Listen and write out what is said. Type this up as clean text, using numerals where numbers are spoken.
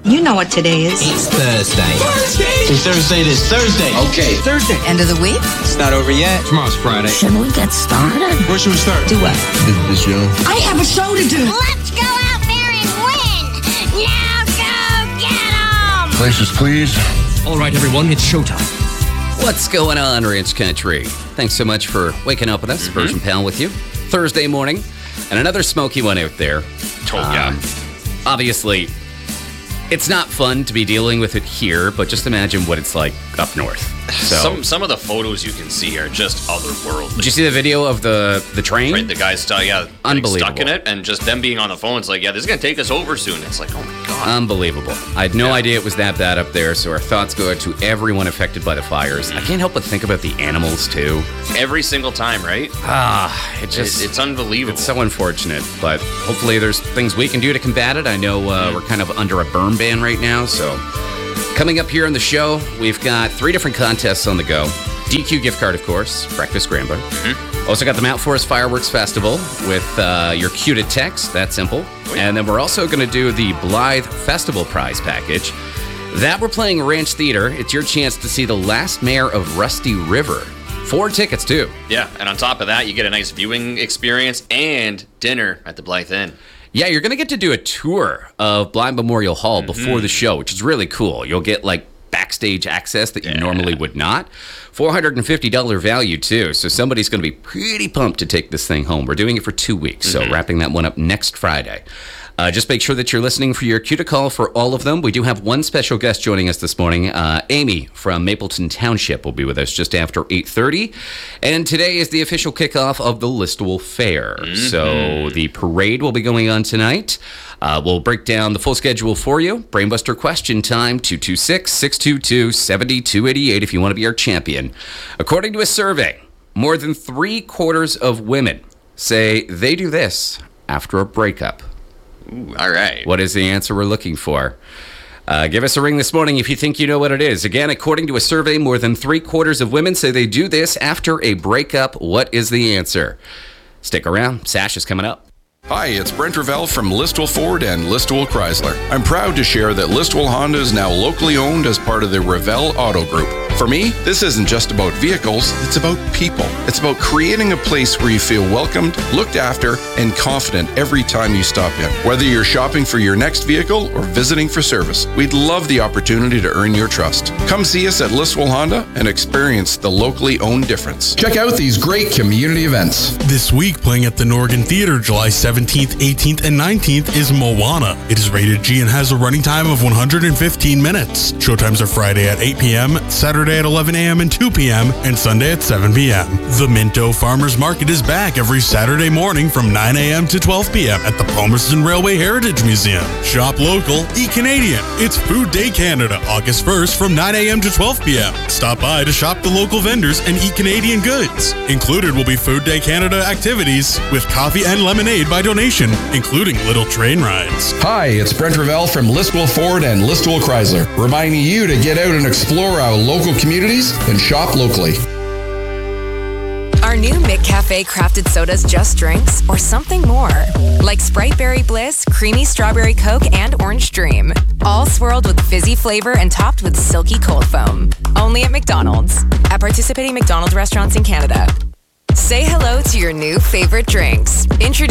You know what today is. It's Thursday. It's Thursday this Thursday. Okay. Thursday. End of the week? It's not over yet. Tomorrow's Friday. Should we get started? Where should we start? Do what? The show. I have a show to do. Let's go out there and win. Now go get 'em. Places, please. All right, everyone, it's showtime. What's going on, Ranch Country? Thanks so much for waking up with us. Virgin Pal with you. Thursday morning. And another smoky one out there. Obviously, it's not fun to be dealing with it here, but just imagine what it's like up north. So, Some of the photos you can see are just otherworldly. did you see the video of the train? Right, the guy's stuck, Unbelievable. stuck in it, and just them being on the phone, it's like, this is going to take us over soon. It's like, oh my God. Unbelievable. I had no idea it was that bad up there, so our thoughts go out to everyone affected by the fires. I can't help but think about the animals, too. Every single time, right? It's unbelievable. It's so unfortunate, but hopefully there's things we can do to combat it. I know we're kind of under a burn ban right now, so coming up here on the show, we've got 3 different contests on the go. DQ gift card, of course, Breakfast Scrambler. Also got the Mount Forest Fireworks Festival with your cue to text, that's simple. And then we're also going to do the Blythe Festival prize package. That we're playing Ranch Theater. It's your chance to see the last mayor of Rusty River. 4 tickets, too. Yeah, and on top of that, you get a nice viewing experience and dinner at the Blythe Inn. Yeah, you're going to get to do a tour of Blythe Memorial Hall before the show, which is really cool. You'll get, backstage access that you normally would not. $450 value, too. So somebody's going to be pretty pumped to take this thing home. We're doing it for 2 weeks, so wrapping that one up next Friday. Just make sure that you're listening for your cue to call for all of them. We do have one special guest joining us this morning. Amy from Mapleton Township will be with us just after 8:30. And today is the official kickoff of the Listowel Fair. So the parade will be going on tonight. We'll break down the full schedule for you. Brainbuster question time, 226-622-7288 if you want to be our champion. According to a survey, more than 3/4 of women say they do this after a breakup. Ooh, all right. What is the answer we're looking for? Give us a ring this morning if you think you know what it is. Again, according to a survey, more than 3/4 of women say they do this after a breakup. What is the answer? Stick around. Sash is coming up. Hi, it's Brent Ravel from Listowel Ford and Listowel Chrysler. I'm proud to share that Listowel Honda is now locally owned as part of the Ravel Auto Group. For me, this isn't just about vehicles, it's about people. It's about creating a place where you feel welcomed, looked after, and confident every time you stop in. Whether you're shopping for your next vehicle or visiting for service, we'd love the opportunity to earn your trust. Come see us at Listowel Honda and experience the locally owned difference. Check out these great community events. This week, playing at the Norgan Theatre, July 17th, 18th, and 19th, is Moana. It is rated G and has a running time of 115 minutes. Showtimes are Friday at 8 p.m., Saturday at 11 a.m. and 2 p.m., and Sunday at 7 p.m. The Minto Farmers Market is back every Saturday morning from 9 a.m. to 12 p.m. at the Palmerston Railway Heritage Museum. Shop local, eat Canadian. It's Food Day Canada, August 1st from 9 a.m. to 12 p.m. Stop by to shop the local vendors and eat Canadian goods. Included will be Food Day Canada activities with coffee and lemonade by donation, including little train rides. Hi, it's Brent Ravel from Listowel Ford and Listowel Chrysler, reminding you to get out and explore our local communities and shop locally. Our new McCafe crafted sodas just drinks or something more, like Sprite Berry Bliss, Creamy Strawberry Coke, and Orange Dream. All swirled with fizzy flavor and topped with silky cold foam. Only at McDonald's. At participating McDonald's restaurants in Canada. Say hello to your new favorite drinks.